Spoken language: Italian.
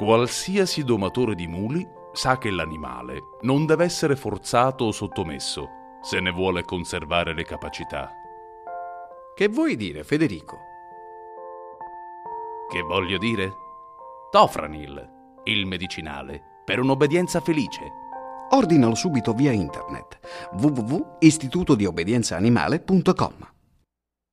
Qualsiasi domatore di muli sa che l'animale non deve essere forzato o sottomesso se ne vuole conservare le capacità. Che vuoi dire, Federico? Che voglio dire? Tofranil, il medicinale per un'obbedienza felice. Ordinalo subito via internet: www.istitutodiobbedienzaanimale.com.